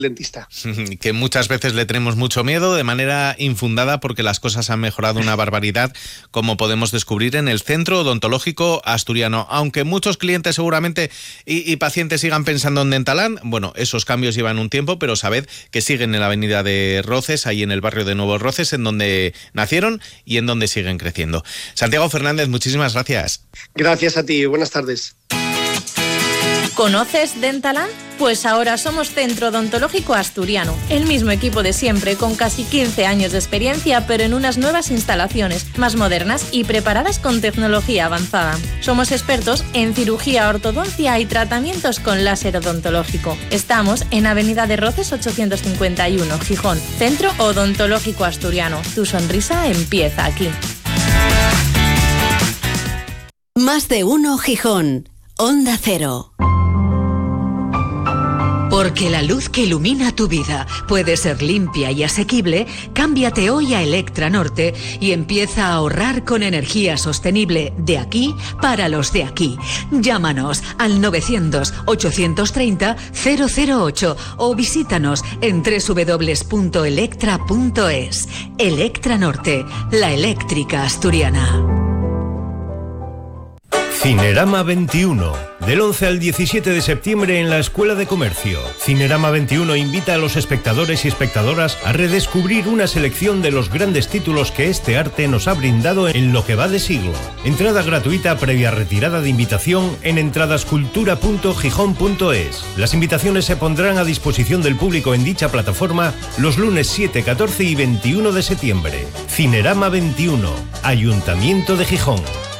dentista. Que muchas veces le tenemos mucho miedo de manera infundada porque las cosas han mejorado una barbaridad, como podemos descubrir en el Centro Odontológico Asturiano. Aunque muchos clientes seguramente y pacientes sigan pensando en Dentalan, bueno, esos cambios llevan un tiempo, pero sabed que siguen en la avenida de Roces, ahí en el barrio de Nuevos Roces, en donde nacieron y en donde siguen creciendo. Santiago Fernández, muchísimas gracias. Gracias a ti, buenas tardes. ¿Conoces Dentalan? Pues ahora somos Centro Odontológico Asturiano, el mismo equipo de siempre, con casi 15 años de experiencia, pero en unas nuevas instalaciones, más modernas y preparadas con tecnología avanzada. Somos expertos en cirugía, ortodoncia y tratamientos con láser odontológico. Estamos en Avenida de Roces 851, Gijón. Centro Odontológico Asturiano. Tu sonrisa empieza aquí. Más de uno Gijón. Onda Cero. Porque la luz que ilumina tu vida puede ser limpia y asequible, cámbiate hoy a Electra Norte y empieza a ahorrar con energía sostenible de aquí para los de aquí. Llámanos al 900-830-008 o visítanos en www.electra.es. Electra Norte, la eléctrica asturiana. Cinerama 21, del 11 al 17 de septiembre en la Escuela de Comercio. Cinerama 21 invita a los espectadores y espectadoras a redescubrir una selección de los grandes títulos que este arte nos ha brindado en lo que va de siglo. Entrada gratuita previa retirada de invitación en entradascultura.gijón.es. Las invitaciones se pondrán a disposición del público en dicha plataforma los lunes 7, 14 y 21 de septiembre. Cinerama 21, Ayuntamiento de Gijón.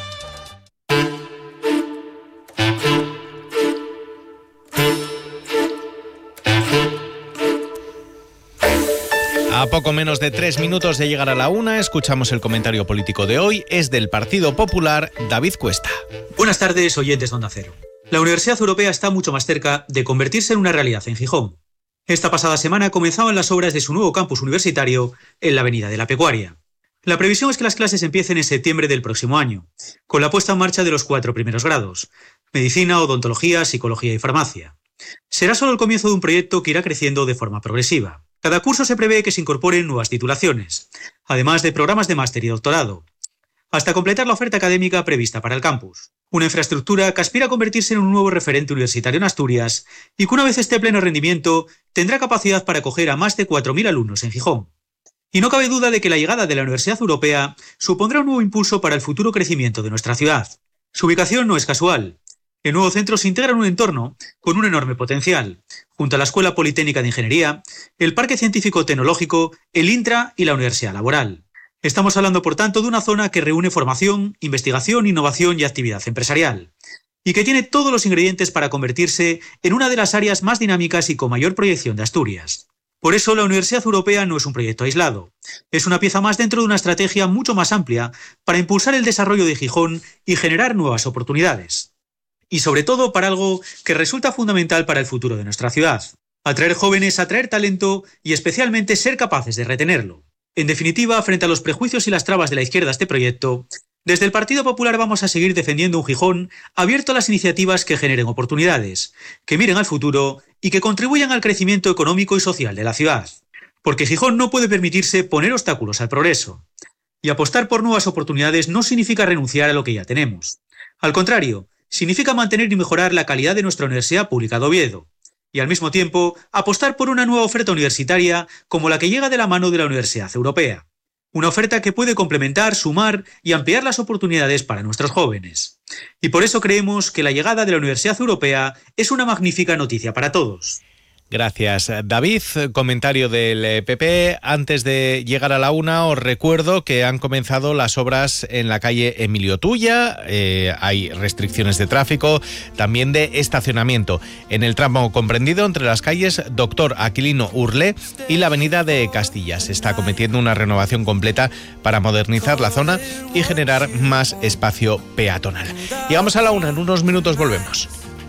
A poco menos de 3 minutos de llegar a la 1, escuchamos el comentario político de hoy. Es del Partido Popular, David Cuesta. Buenas tardes, oyentes de Onda Cero. La Universidad Europea está mucho más cerca de convertirse en una realidad en Gijón. Esta pasada semana comenzaban las obras de su nuevo campus universitario en la Avenida de la Pecuaria. La previsión es que las clases empiecen en septiembre del próximo año, con la puesta en marcha de los 4 primeros grados: medicina, odontología, psicología y farmacia. Será solo el comienzo de un proyecto que irá creciendo de forma progresiva. Cada curso se prevé que se incorporen nuevas titulaciones, además de programas de máster y doctorado, hasta completar la oferta académica prevista para el campus. Una infraestructura que aspira a convertirse en un nuevo referente universitario en Asturias y que una vez esté a pleno rendimiento tendrá capacidad para acoger a más de 4.000 alumnos en Gijón. Y no cabe duda de que la llegada de la Universidad Europea supondrá un nuevo impulso para el futuro crecimiento de nuestra ciudad. Su ubicación no es casual. El nuevo centro se integra en un entorno con un enorme potencial, junto a la Escuela Politécnica de Ingeniería, el Parque Científico Tecnológico, el Intra y la Universidad Laboral. Estamos hablando, por tanto, de una zona que reúne formación, investigación, innovación y actividad empresarial, y que tiene todos los ingredientes para convertirse en una de las áreas más dinámicas y con mayor proyección de Asturias. Por eso, la Universidad Europea no es un proyecto aislado. Es una pieza más dentro de una estrategia mucho más amplia para impulsar el desarrollo de Gijón y generar nuevas oportunidades. Y sobre todo para algo que resulta fundamental para el futuro de nuestra ciudad: atraer jóvenes, atraer talento y especialmente ser capaces de retenerlo. En definitiva, frente a los prejuicios y las trabas de la izquierda a este proyecto, desde el Partido Popular vamos a seguir defendiendo un Gijón abierto a las iniciativas que generen oportunidades, que miren al futuro y que contribuyan al crecimiento económico y social de la ciudad. Porque Gijón no puede permitirse poner obstáculos al progreso. Y apostar por nuevas oportunidades no significa renunciar a lo que ya tenemos. Al contrario, significa mantener y mejorar la calidad de nuestra Universidad Pública de Oviedo. Y al mismo tiempo, apostar por una nueva oferta universitaria como la que llega de la mano de la Universidad Europea. Una oferta que puede complementar, sumar y ampliar las oportunidades para nuestros jóvenes. Y por eso creemos que la llegada de la Universidad Europea es una magnífica noticia para todos. Gracias, David. Comentario del PP. Antes de llegar a la 1, os recuerdo que han comenzado las obras en la calle Emilio Tuya. Hay restricciones de tráfico, también de estacionamiento, en el tramo comprendido entre las calles Doctor Aquilino Urlé y la avenida de Castilla. Se está cometiendo una renovación completa para modernizar la zona y generar más espacio peatonal. Llegamos a la 1, en unos minutos volvemos.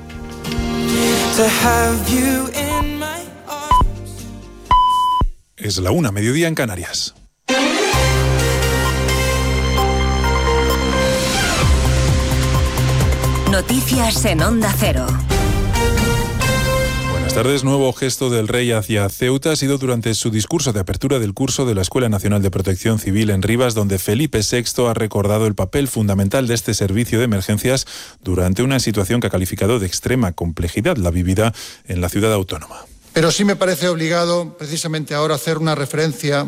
Es la 1, mediodía en Canarias. Noticias en Onda Cero. Buenas tardes. Nuevo gesto del rey hacia Ceuta ha sido durante su discurso de apertura del curso de la Escuela Nacional de Protección Civil en Rivas, donde Felipe VI ha recordado el papel fundamental de este servicio de emergencias durante una situación que ha calificado de extrema complejidad, la vivida en la ciudad autónoma. Pero sí me parece obligado, precisamente ahora, hacer una referencia,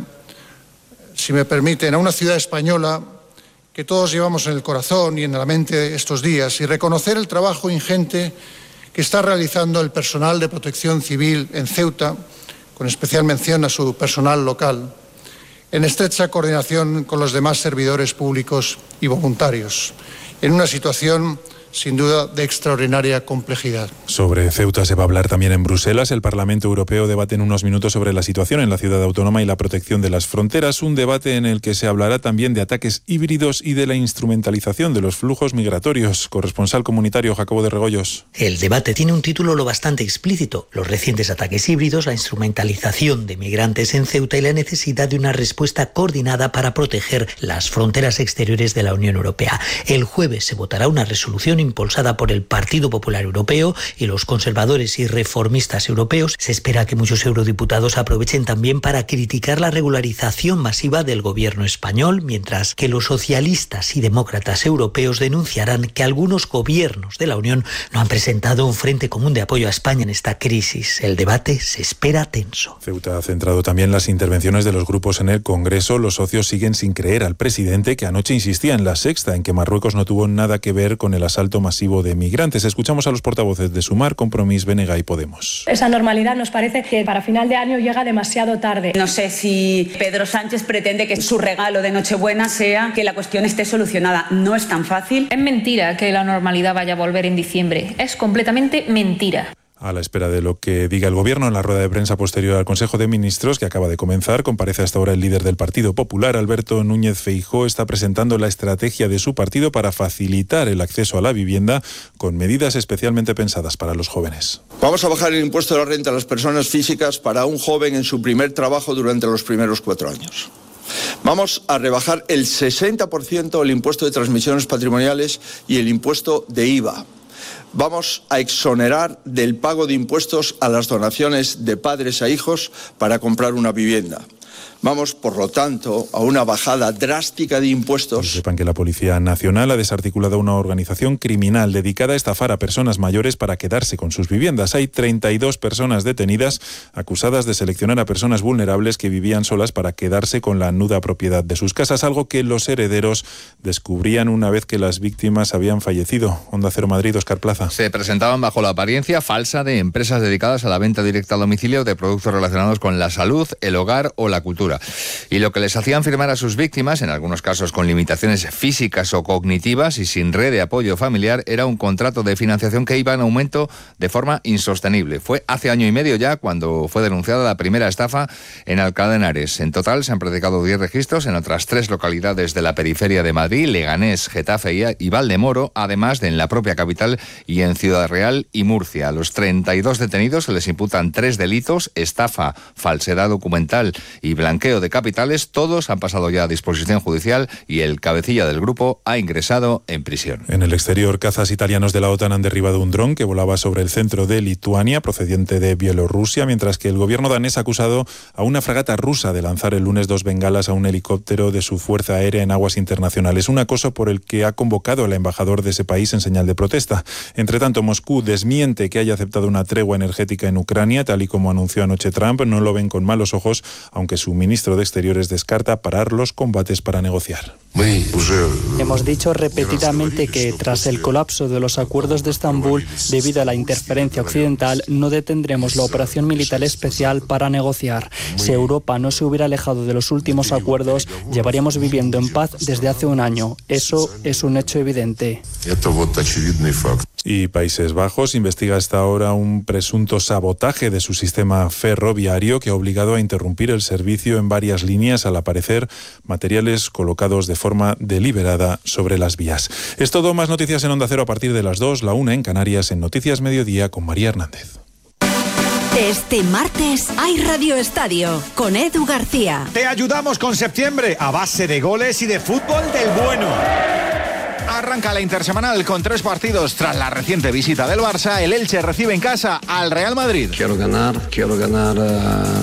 si me permiten, a una ciudad española que todos llevamos en el corazón y en la mente estos días, y reconocer el trabajo ingente que está realizando el personal de protección civil en Ceuta, con especial mención a su personal local, en estrecha coordinación con los demás servidores públicos y voluntarios, en una situación sin duda de extraordinaria complejidad. Sobre Ceuta se va a hablar también en Bruselas. El Parlamento Europeo debate en unos minutos sobre la situación en la ciudad autónoma y la protección de las fronteras, un debate en el que se hablará también de ataques híbridos y de la instrumentalización de los flujos migratorios. Corresponsal comunitario Jacobo de Regoyos. El debate tiene un título lo bastante explícito: los recientes ataques híbridos, la instrumentalización de migrantes en Ceuta y la necesidad de una respuesta coordinada para proteger las fronteras exteriores de la Unión Europea. El jueves se votará una resolución impulsada por el Partido Popular Europeo y los conservadores y reformistas europeos. Se espera que muchos eurodiputados aprovechen también para criticar la regularización masiva del gobierno español, mientras que los socialistas y demócratas europeos denunciarán que algunos gobiernos de la Unión no han presentado un frente común de apoyo a España en esta crisis. El debate se espera tenso. Ceuta ha centrado también las intervenciones de los grupos en el Congreso. Los socios siguen sin creer al presidente, que anoche insistía en La Sexta en que Marruecos no tuvo nada que ver con el asalto masivo de migrantes. Escuchamos a los portavoces de Sumar, Compromís, BNG y Podemos. Esa normalidad nos parece que para final de año llega demasiado tarde. No sé si Pedro Sánchez pretende que su regalo de Nochebuena sea que la cuestión esté solucionada. No es tan fácil. Es mentira que la normalidad vaya a volver en diciembre. Es completamente mentira. A la espera de lo que diga el Gobierno en la rueda de prensa posterior al Consejo de Ministros, que acaba de comenzar, comparece hasta ahora el líder del Partido Popular, Alberto Núñez Feijóo. Está presentando la estrategia de su partido para facilitar el acceso a la vivienda con medidas especialmente pensadas para los jóvenes. Vamos a bajar el impuesto de la renta a las personas físicas para un joven en su primer trabajo durante los primeros 4 años. Vamos a rebajar el 60% el impuesto de transmisiones patrimoniales y el impuesto de IVA. Vamos a exonerar del pago de impuestos a las donaciones de padres a hijos para comprar una vivienda. Vamos, por lo tanto, a una bajada drástica de impuestos. Sepan que la Policía Nacional ha desarticulado una organización criminal dedicada a estafar a personas mayores para quedarse con sus viviendas. Hay 32 personas detenidas acusadas de seleccionar a personas vulnerables que vivían solas para quedarse con la nuda propiedad de sus casas, algo que los herederos descubrían una vez que las víctimas habían fallecido. Onda Cero Madrid, Óscar Plaza. Se presentaban bajo la apariencia falsa de empresas dedicadas a la venta directa a domicilio de productos relacionados con la salud, el hogar o la cultura. Y lo que les hacían firmar a sus víctimas, en algunos casos con limitaciones físicas o cognitivas y sin red de apoyo familiar, era un contrato de financiación que iba en aumento de forma insostenible. Fue hace año y medio ya cuando fue denunciada la primera estafa en Alcalá de Henares. En total se han practicado 10 registros en otras 3 localidades de la periferia de Madrid, Leganés, Getafe y Valdemoro, además de en la propia capital y en Ciudad Real y Murcia. A los 32 detenidos se les imputan 3 delitos: estafa, falsedad documental y blanqueo de capitales. Todos han pasado ya a disposición judicial y el cabecilla del grupo ha ingresado en prisión. En el exterior, cazas italianos de la OTAN han derribado un dron que volaba sobre el centro de Lituania, procedente de Bielorrusia, mientras que el gobierno danés ha acusado a una fragata rusa de lanzar el lunes 2 bengalas a un helicóptero de su fuerza aérea en aguas internacionales, un acoso por el que ha convocado al embajador de ese país en señal de protesta. Entre tanto, Moscú desmiente que haya aceptado una tregua energética en Ucrania, tal y como anunció anoche Trump. No lo ven con malos ojos, aunque su ministro de Exteriores descarta parar los combates para negociar. Hemos dicho repetidamente que tras el colapso de los acuerdos de Estambul, debido a la interferencia occidental, no detendremos la operación militar especial para negociar. Si Europa no se hubiera alejado de los últimos acuerdos, llevaríamos viviendo en paz desde hace un año. Eso es un hecho evidente. Y Países Bajos investiga hasta ahora un presunto sabotaje de su sistema ferroviario que ha obligado a interrumpir el servicio en varias líneas al aparecer materiales colocados de forma deliberada sobre las vías. Es todo. Más noticias en Onda Cero a partir de las 2, la 1 en Canarias, en Noticias Mediodía con María Hernández. Este martes hay Radio Estadio con Edu García. Te ayudamos con septiembre a base de goles y de fútbol del bueno. Arranca la intersemanal con 3 partidos. Tras la reciente visita del Barça, el Elche recibe en casa al Real Madrid. Quiero ganar